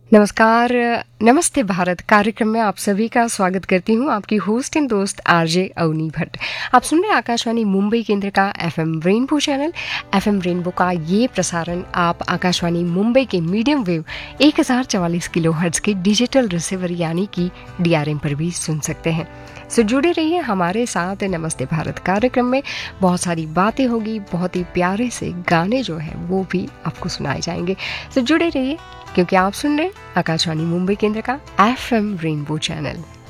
नमस्कार, नमस्ते भारत कार्यक्रम में आप सभी का स्वागत करती हूँ। आपकी होस्ट एंड दोस्त आरजे अवनी भट्ट। आप सुन रहे हैं आकाशवाणी मुंबई केंद्र का FM rainbow channel. FM rainbow का ये प्रसारण आप आकाशवाणी मुंबई के मीडियम वेव 1044 किलोहर्ट्ज़ के डिजिटल रिसीवर यानी कि डीआरएम पर भी सुन सकते हैं। सो जुड़े रहिए हमारे साथ नमस्ते भारत कार्यक्रम में। बहुत सारी बातें होगी, बहुत ही प्यारे से गाने जो है वो भी आपको सुनाए जाएंगे। सो जुड़े रहिए क्योंकि आप सुन रहे हैं आकाशवाणी मुंबई केंद्र का एफएम रेनबो चैनल।